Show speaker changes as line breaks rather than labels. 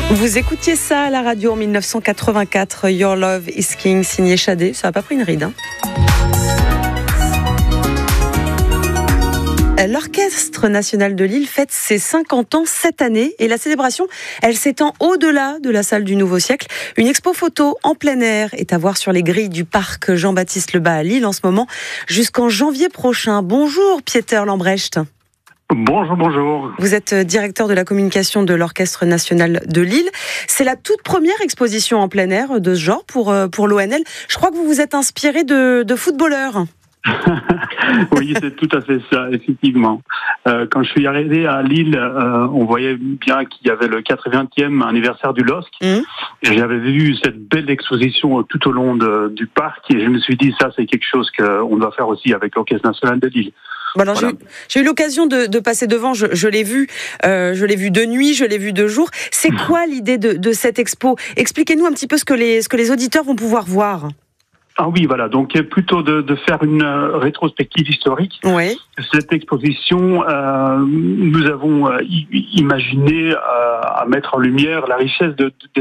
Vous écoutiez ça à la radio en 1984, Your Love is King, signé Shadé. Ça n'a pas pris une ride, hein. L'Orchestre national de Lille fête ses 50 ans cette année et la célébration, elle s'étend au-delà de la salle du Nouveau Siècle. Une expo photo en plein air est à voir sur les grilles du parc Jean-Baptiste Lebas à Lille en ce moment jusqu'en janvier prochain. Bonjour Pieter Lambrecht.
Bonjour, bonjour.
Vous êtes directeur de la communication de l'Orchestre national de Lille. C'est la toute première exposition en plein air de ce genre pour l'ONL. Je crois que vous vous êtes inspiré de footballeurs.
Oui, c'est tout à fait ça, effectivement. Quand je suis arrivé à Lille, on voyait bien qu'il y avait le 80e anniversaire du LOSC. Et j'avais vu cette belle exposition tout au long du parc et je me suis dit, ça c'est quelque chose qu'on doit faire aussi avec l'Orchestre national de Lille.
Bon alors voilà. J'ai eu l'occasion de passer devant, je l'ai vu de nuit, je l'ai vu de jour. C'est quoi l'idée de cette expo ? Expliquez-nous un petit peu ce que les auditeurs vont pouvoir voir.
Ah oui, voilà, donc plutôt de faire une rétrospective historique.
Oui.
Cette exposition, nous avons imaginé à mettre en lumière la richesse des